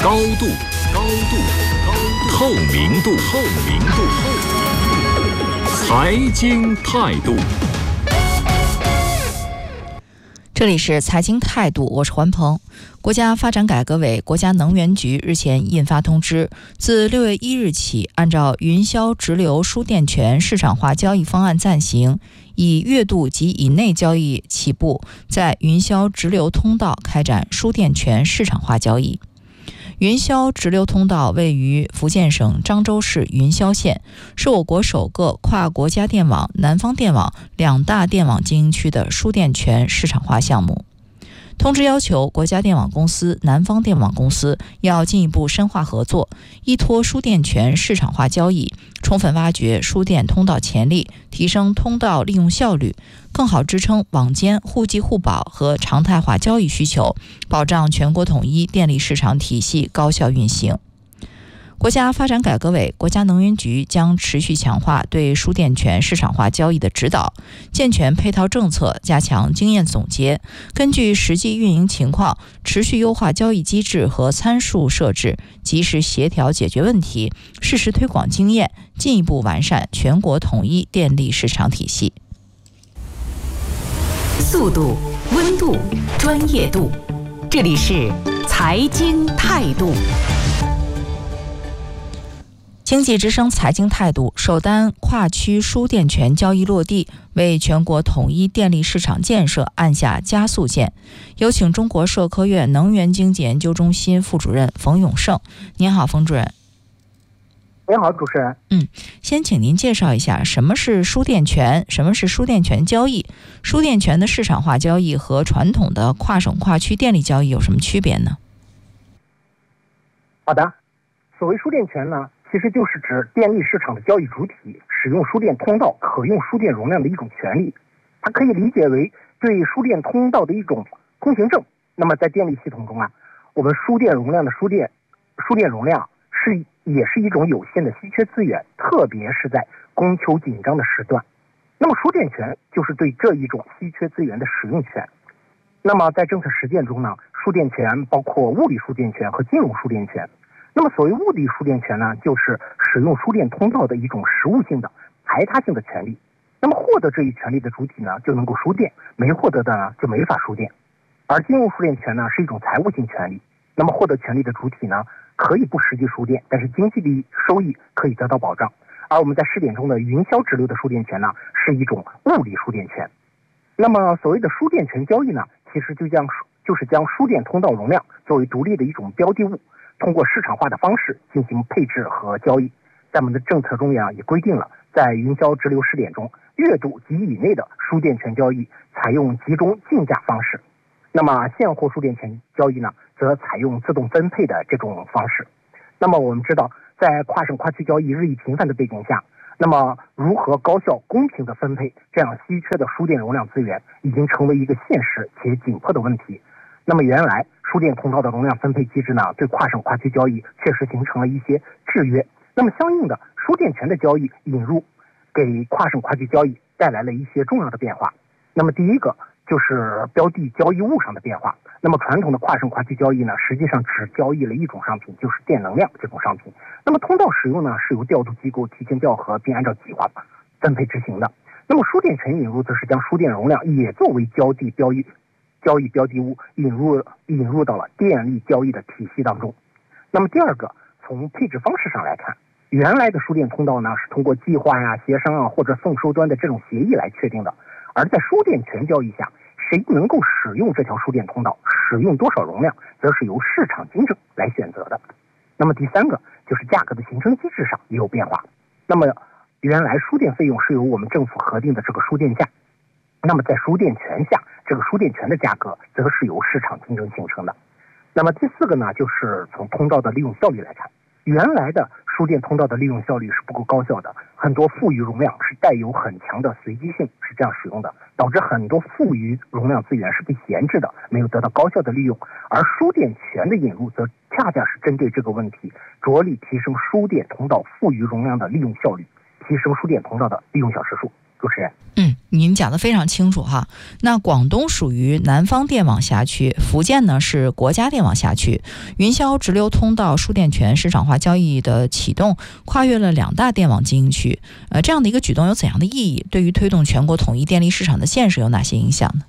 高度，透明度，财经态度。 这里是财经态度，我是环鹏。国家发展改革委、国家能源局日前印发通知，自6月1日起，按照云霄直流输电权市场化交易方案暂行，以月度及以内交易起步，在云霄直流通道开展输电权市场化交易。云霄直流通道位于福建省漳州市云霄县，是我国首个跨国家电网、南方电网两大电网经营区的输电权市场化项目。通知要求国家电网公司、南方电网公司要进一步深化合作，依托输电权市场化交易，充分挖掘输电通道潜力，提升通道利用效率，更好支撑网间互济互保和常态化交易需求，保障全国统一电力市场体系高效运行。国家发展改革委、国家能源局将持续强化对输电权市场化交易的指导，健全配套政策，加强经验总结，根据实际运营情况，持续优化交易机制和参数设置，及时协调解决问题，适时推广经验，进一步完善全国统一电力市场体系。 速度、温度、专业度，这里是财经态度。 经济之声财经态度首单跨区输电权交易落地，为全国统一电力市场建设按下加速键。有请中国社科院能源经济研究中心副主任冯永胜。您好，冯主任。 您好，主持人。 先请您介绍一下什么是输电权，什么是输电权交易？输电权的市场化交易和传统的跨省跨区电力交易有什么区别呢？ 好的，所谓输电权呢，其实就是指电力市场的交易主体使用输电通道可用输电容量的一种权利，它可以理解为对输电通道的一种通行证。那么在电力系统中啊，我们输电容量的输电容量也是一种有限的稀缺资源，特别是在供求紧张的时段。那么输电权就是对这一种稀缺资源的使用权。那么在政策实践中呢，输电权包括物理输电权和金融输电权。那么所谓物理输电权呢，就是使用输电通道的一种实物性的排他性的权利。那么获得这一权利的主体呢，就能够输电，没获得的呢，就没法输电。而金融输电权呢，是一种财务性权利。那么获得权利的主体呢，可以不实际输电，但是经济利益收益可以得到保障。而我们在试点中的云霄直流的输电权呢，是一种物理输电权。那么所谓的输电权交易呢，其实就是将输电通道容量作为独立的一种标的物，通过市场化的方式进行配置和交易。在我们的政策中也规定了，在云霄直流试点中，月度及以内的输电权交易采用集中竞价方式。那么现货输电权交易呢，则采用自动分配的这种方式。那么我们知道，在跨省跨区交易日益频繁的背景下，那么如何高效公平的分配这样稀缺的输电容量资源，已经成为一个现实且紧迫的问题。那么原来输电通道的容量分配机制呢，对跨省跨区交易确实形成了一些制约。那么相应的，输电权的交易引入，给跨省跨区交易带来了一些重要的变化。那么第一个就是标的交易物上的变化。那么传统的跨省跨区交易呢，实际上只交易了一种商品，就是电能量这种商品。那么通道使用呢，是由调度机构提前调核并按照计划分配执行的。那么输电权引入，则是将输电容量也作为交易标的物引入到了电力交易的体系当中。那么第二个，从配置方式上来看，原来的输电通道呢，是通过计划协商或者送收端的这种协议来确定的。而在输电权交易下，谁能够使用这条输电通道，使用多少容量，则是由市场经证来选择的。那么第三个，就是价格的形成机制上也有变化。那么原来输电费用是由我们政府核定的这个输电价，那么在输电权下，这个输电权的价格则是由市场竞争形成的。那么第四个呢，就是从通道的利用效率来看，原来的输电通道的利用效率是不够高效的，很多富余容量是带有很强的随机性，是这样使用的，导致很多富余容量资源是被闲置的，没有得到高效的利用。而输电权的引入则恰恰是针对这个问题，着力提升输电通道富余容量的利用效率，提升输电通道的利用小时数。 主持人。 您讲得非常清楚哈。那广东属于南方电网辖区，福建呢是国家电网辖区。云霄直流通道输电权市场化交易的启动，跨越了2大电网经营区。这样的一个举动有怎样的意义？对于推动全国统一电力市场的建设有哪些影响呢？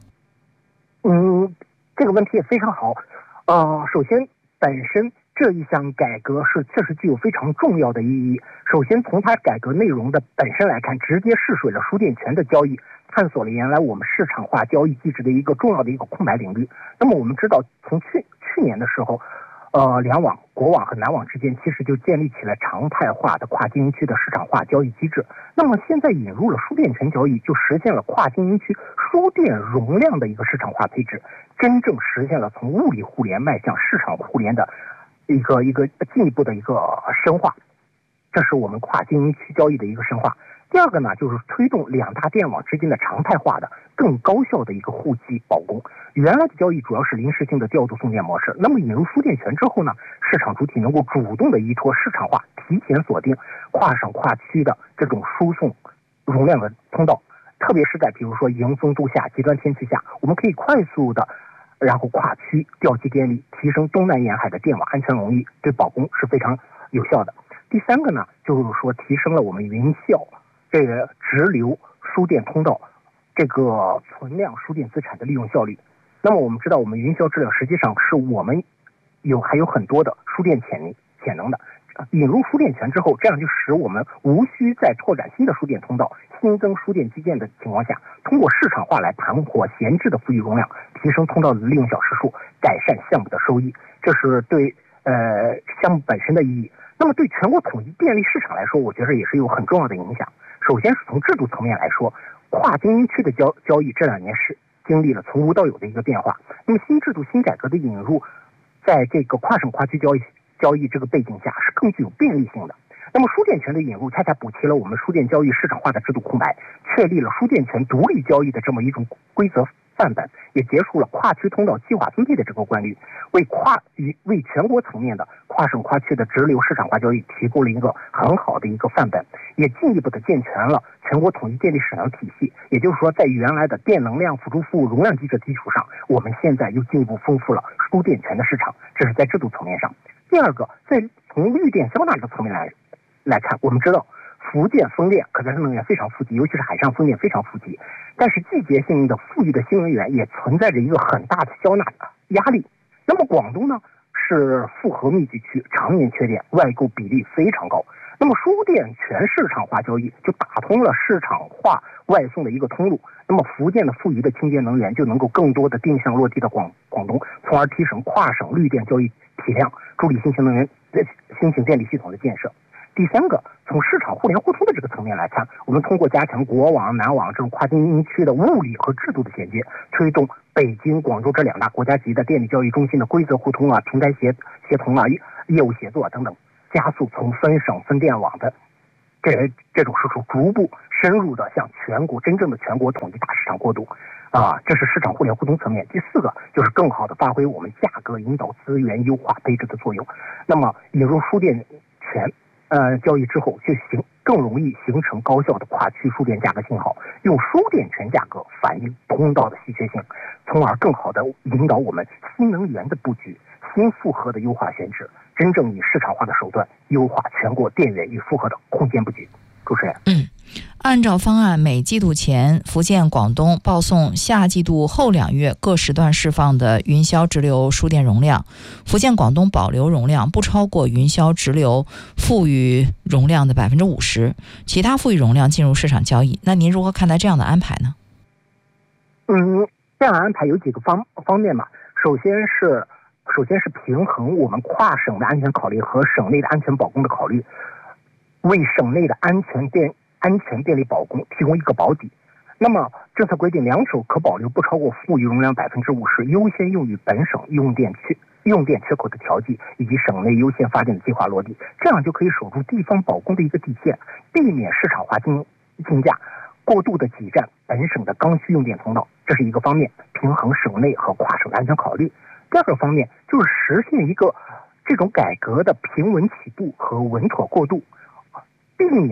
这个问题也非常好。首先，本身这一项改革是确实具有非常重要的意义。首先，从它改革内容的本身来看，直接试水了输电权的交易，探索了原来我们市场化交易机制的一个重要的一个空白领域。那么我们知道，从去年的时候，联网、国网和南网之间其实就建立起了常态化的跨经营区的市场化交易机制。那么现在引入了输电权交易，就实现了跨经营区输电容量的一个市场化配置，真正实现了从物理互联迈向市场互联的一个进一步的一个深化。这是我们跨经营区交易的一个深化。第二个呢，就是推动2大电网之间的常态化的、更高效的一个互击保供。原来的交易主要是临时性的调度送电模式，那么引入输电权之后呢，市场主体能够主动的依托市场化，提前锁定跨省跨区的这种输送容量的通道，特别是在比如说迎风度夏、极端天气下，我们可以快速的然后跨区调集电力，提升东南沿海的电网安全容易，对保供是非常有效的。第三个呢，就是说提升了我们云霄这个直流输电通道这个存量输电资产的利用效率。那么我们知道，我们云霄质量实际上是我们还有很多的输电潜能的。引入输电权之后，这样就使我们无需再拓展新的输电通道、新增输电基建的情况下，通过市场化来盘活闲置的富裕容量，提升通道的利用小时数，改善项目的收益。这是对项目本身的意义。那么对全国统一电力市场来说，我觉得也是有很重要的影响。首先是从制度层面来说，跨经营区的交易这2年是经历了从无到有的一个变化。那么新制度、新改革的引入，在这个跨省跨区交易这个背景下是更具有便利性的。那么输电权的引入恰恰补齐了我们输电交易市场化的制度空白，确立了输电权独立交易的这么一种规则范本，也结束了跨区通道计划分配的这个惯例，为全国层面的跨省跨区的直流市场化交易提供了一个很好的一个范本，也进一步的健全了全国统一电力市场体系。也就是说，在原来的电能量辅助服务容量机制基础上，我们现在又进一步丰富了输电权的市场，这是在制度层面上。第二个，在从绿电消纳这个层面来看，我们知道福建风电可再生能源非常富集，尤其是海上风电非常富集，但是季节性的富裕的新能源也存在着一个很大的消纳压力。那么广东呢，是复合密集区，常年缺电，外购比例非常高。那么输电权市场化交易就打通了市场化外送的一个通路，那么福建的富余的清洁能源就能够更多的定向落地到广东，从而提升跨省绿电交易体量，助力新型电力系统的建设。第三个，从市场互联互通的这个层面来看，我们通过加强国网、南网这种跨经营区的物理和制度的衔接，推动北京、广州这2大国家级的电力交易中心的规则互通啊、平台协同啊、业务协作等等，加速从分省分电网的这种输出逐步深入的向真正的全国统一大市场过渡这是市场互联互通层面。第4个就是更好的发挥我们价格引导资源优化配置的作用。那么引入输电权交易之后，就更容易形成高效的跨区输电价格信号，用输电权价格反映通道的稀缺性，从而更好的引导我们新能源的布局、新负荷的优化选址，真正以市场化的手段优化全国电源与负荷的空间布局。主持人， 按照方案，每季度前福建、广东报送下季度后2月各时段释放的云霄直流输电容量，福建、广东保留容量不超过云霄直流富裕容量的50%，其他富裕容量进入市场交易。那您如何看待这样的安排呢？ 这样的安排有几个方面嘛。首先是平衡我们跨省的安全考虑和省内的安全保供的考虑，为省内的安全电力保供提供一个保底。那么政策规定，2手可保留不超过富裕容量50%，优先用于本省用电缺口的调剂以及省内优先发电的计划落地，这样就可以守住地方保供的一个底线，避免市场化竞价过度的挤占本省的刚需用电通道。这是一个方面，平衡省内和跨省的安全考虑。第二个方面就是实现一个这种改革的平稳起步和稳妥过渡，避免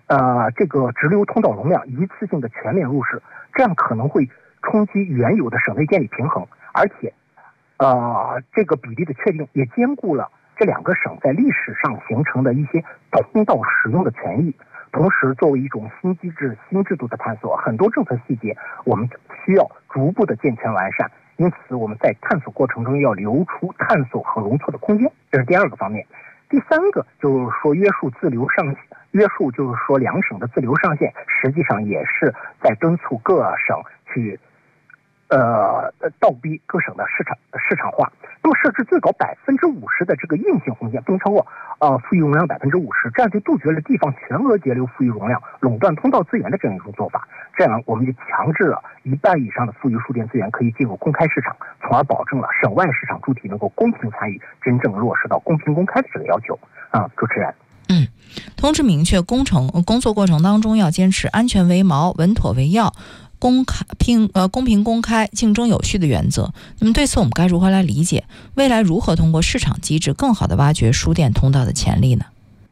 这个直流通道容量一次性的全面入市，这样可能会冲击原有的省内电力平衡，而且这个比例的确定也兼顾了这两个省在历史上形成的一些通道使用的权益。同时，作为一种新机制、新制度的探索，很多政策细节我们需要逐步的健全完善。因此，我们在探索过程中要留出探索和容错的空间，这是第二个方面。第三个就是说约束就是说两省的自流上限，实际上也是在敦促各省去倒逼各省的市场化。那么设置最高50%的这个硬性红线，不能超过富裕容量50%，这样就杜绝了地方全额节流富裕容量、垄断通道资源的这样一种做法。这样我们就强制了一半以上的富裕输电资源可以进入公开市场，从而保证了省外市场主体能够公平参与，真正落实到公平公开的这个要求。主持人。 通知明确，工作过程当中要坚持安全为锚、稳妥为要、公平公开、竞争有序的原则。那么对此我们该如何来理解？未来如何通过市场机制更好地挖掘输电通道的潜力呢？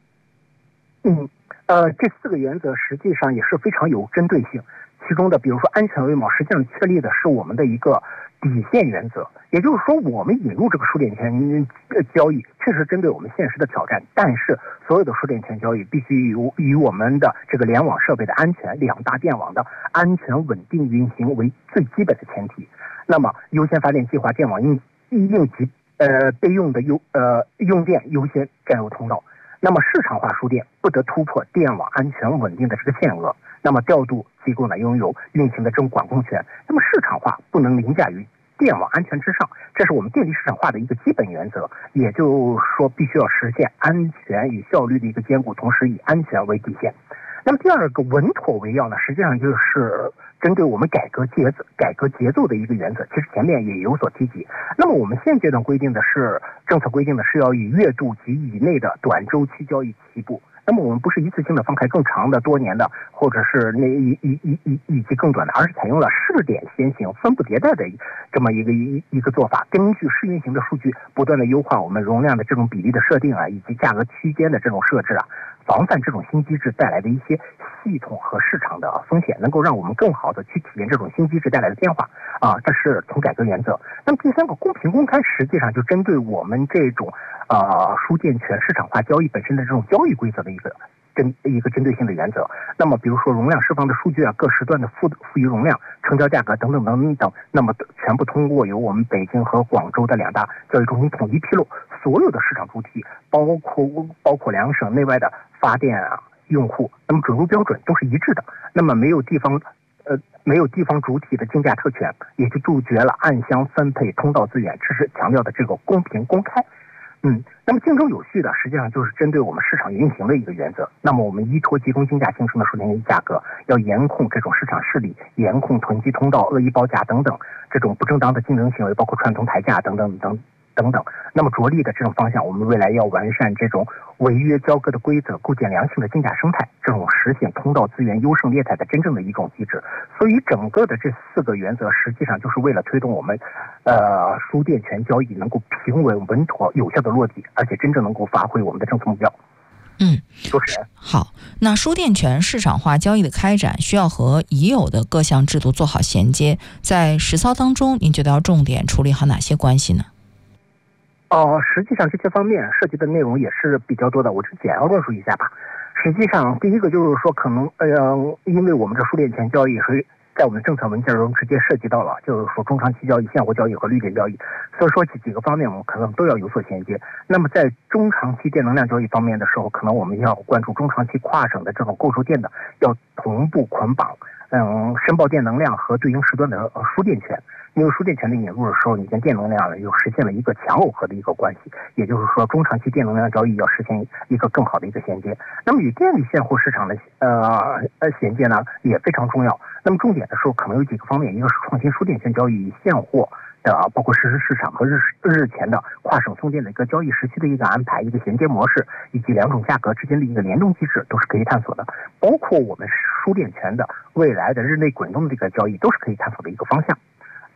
这4个原则实际上也是非常有针对性。其中的比如说安全为锚，实际上确立的是我们的一个底线原则，也就是说我们引入这个输电权交易确实针对我们现实的挑战，但是所有的输电权交易必须以我们的这个联网设备的安全、两大电网的安全稳定运行为最基本的前提。那么优先发电计划电网应急备用的用电优先占有通道。那么市场化输电不得突破电网安全稳定的这个限额。那么调度机构呢拥有运行的这种管控权。那么市场化不能凌驾于电网安全之上，这是我们电力市场化的一个基本原则。也就是说，必须要实现安全与效率的一个兼顾，同时以安全为底线。那么第二个稳妥为要呢，实际上就是针对我们改革节奏的一个原则，其实前面也有所提及。那么我们现阶段政策规定的是要以月度及以内的短周期交易起步。那么我们不是一次性的放开更长的多年的，或者是以及更短的，而是采用了试点先行、分布迭代的这么一个做法，根据试运行的数据不断的优化我们容量的这种比例的设定以及价格区间的这种设置防范这种新机制带来的一些系统和市场的风险，能够让我们更好的去体验这种新机制带来的变化这是从改革原则。那么第三个公平公开，实际上就针对我们这种输电权市场化交易本身的这种交易规则的一个针对性的原则。那么比如说容量释放的数据各时段的富余容量、成交价格等等，那么全部通过由我们北京和广州的两大交易中心统一披露，所有的市场主体包括两省内外的发电用户，那么准入标准都是一致的。那么没有地方主体的竞价特权，也就杜绝了暗箱分配通道资源，这是强调的这个公平公开。那么竞争有序的实际上就是针对我们市场运行的一个原则。那么我们依托集中竞价形成的输电价格，要严控这种市场势力，严控囤积通道、恶意报价等等这种不正当的竞争行为，包括串通抬价等等。那么着力的这种方向，我们未来要完善这种违约交割的规则，构建良性的竞价生态，这种实现通道资源优胜劣汰的真正的一种机制。所以整个的这4个原则，实际上就是为了推动我们输电权交易能够平稳、稳妥、有效的落地，而且真正能够发挥我们的政策目标。主持人。 好，那输电权市场化交易的开展需要和已有的各项制度做好衔接，在实操当中，您觉得要重点处理好哪些关系呢？ 实际上这些方面涉及的内容也是比较多的，我就简要论述一下吧。实际上第一个就是说，可能因为我们这输电权交易是在我们政策文件中直接涉及到了，就是说中长期交易、现货交易和绿电交易，所以说几个方面我们可能都要有所衔接。那么在中长期电能量交易方面的时候，可能我们要关注中长期跨省的这种购售电的要同步捆绑申报电能量和对应时段的输电权。因为输电权的引入的时候，你跟电能量又实现了一个强耦合的一个关系，也就是说中长期电能量交易要实现一个更好的一个衔接。那么与电力现货市场的衔接呢也非常重要。那么重点的时候可能有几个方面，一个是创新输电权交易与现货的包括实时市场和日前的跨省送电的一个交易时区的一个安排、一个衔接模式，以及两种价格之间的一个联动机制，都是可以探索的。包括我们输电权的未来的日内滚动的这个交易，都是可以探索的一个方向。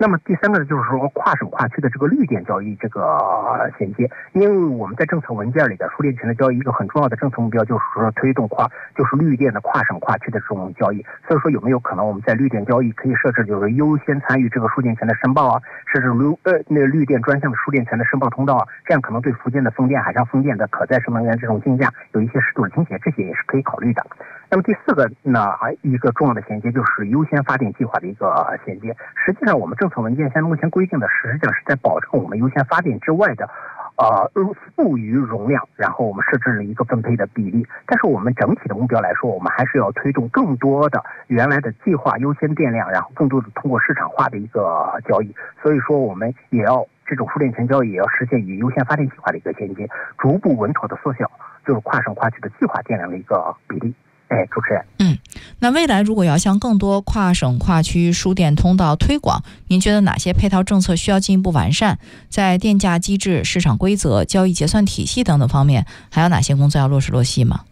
那么第三个呢，就是说跨省跨区的这个绿电交易这个衔接，因为我们在政策文件里的输电权的交易一个很重要的政策目标就是说推动就是绿电的跨省跨区的这种交易。所以说有没有可能我们在绿电交易可以设置就是优先参与这个输电权的申报啊，设置绿电专项的输电权的申报通道啊，这样可能对福建的风电、海上风电的可再生能源这种竞价有一些适度的倾斜，这些也是可以考虑的。那么第四个呢，一个重要的衔接就是优先发电计划的一个衔接。实际上我们政策文件现在目前规定的实际上是在保证我们优先发电之外的富余容量，然后我们设置了一个分配的比例。但是我们整体的目标来说，我们还是要推动更多的原来的计划优先电量，然后更多的通过市场化的一个交易。所以说我们也要这种输电权交易也要实现与优先发电计划的一个衔接，逐步稳妥的缩小就是跨省跨区的计划电量的一个比例。主持人。 那未来如果要向更多跨省跨区输电通道推广，您觉得哪些配套政策需要进一步完善？在电价机制、市场规则、交易结算体系等等方面，还有哪些工作要落实落细吗？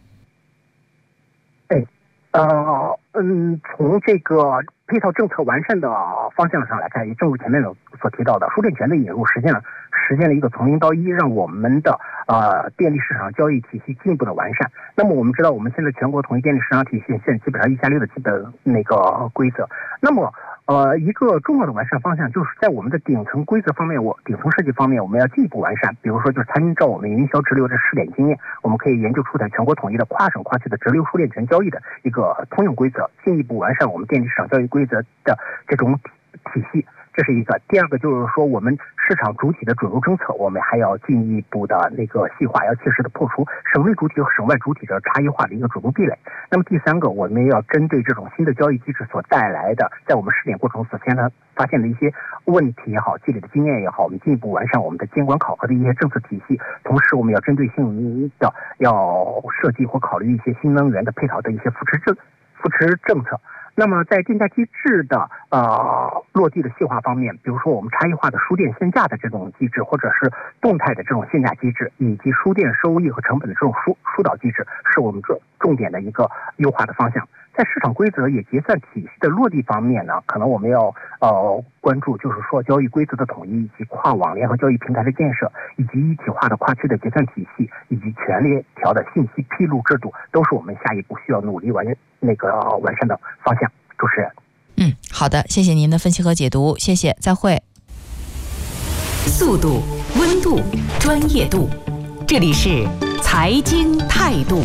从这个配套政策完善的方向上来看，也正如前面所提到的，输电权的引入实现了一个从零到一，让我们的电力市场交易体系进一步的完善。那么我们知道，我们现在全国统一电力市场体系现在基本上1+6的基本那个规则。那么一个重要的完善方向就是在我们的顶层规则方面，顶层设计方面，我们要进一步完善。比如说，就是参照我们云霄直流的试点经验，我们可以研究出台全国统一的跨省跨区的直流输电权交易的一个通用规则，进一步完善我们电力市场交易规则的这种体系。这是一个。第二个就是说，我们市场主体的准入政策，我们还要进一步的那个细化，要切实的破除省内主体和省外主体的差异化的一个准入壁垒。那么第三个，我们要针对这种新的交易机制所带来的，在我们试点过程中所发现的一些问题也好，积累的经验也好，我们进一步完善我们的监管考核的一些政策体系。同时，我们要针对性的要设计或考虑一些新能源的配套的一些扶持政策。那么在电价机制的落地的细化方面，比如说我们差异化的输电限价的这种机制，或者是动态的这种限价机制，以及输电收益和成本的这种疏导机制，是我们重点的一个优化的方向。在市场规则也结算体系的落地方面呢，可能我们要关注就是说交易规则的统一，以及跨网联合交易平台的建设，以及一体化的跨区的结算体系，以及全链条的信息披露制度，都是我们下一步需要努力完善的方向。主持人。 好的，谢谢您的分析和解读，谢谢，再会。 速度、温度、专业度，这里是财经态度。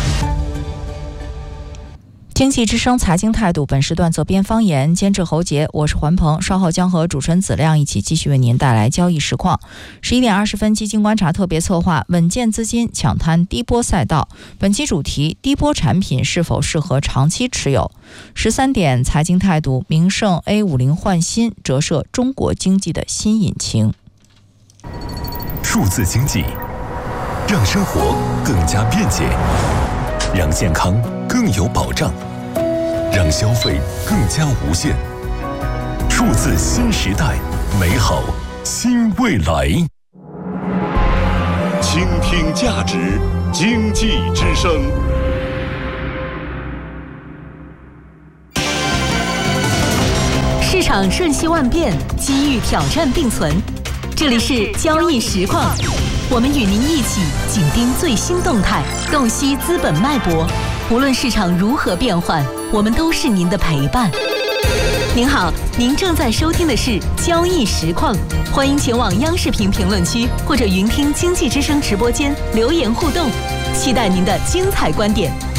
经济之声财经态度，本时段责编方言，监制侯杰，我是环鹏，稍后将和主持人子亮一起继续为您带来交易实况。11点20分，基金观察特别策划，稳健资金抢滩低波赛道，本期主题：低波产品是否适合长期持有？13点，财经态度，明晟 A50换新，折射中国经济的新引擎。 数字经济让生活更加便捷，让健康更有保障，让消费更加无限。数字新时代，美好新未来。倾听价值，经济之声。 市场瞬息万变，机遇挑战并存。这里是交易实况，我们与您一起紧盯最新动态，洞悉资本脉搏。无论市场如何变换，我们都是您的陪伴。您好，您正在收听的是交易实况，欢迎前往央视频评论区或者云听经济之声直播间留言互动，期待您的精彩观点。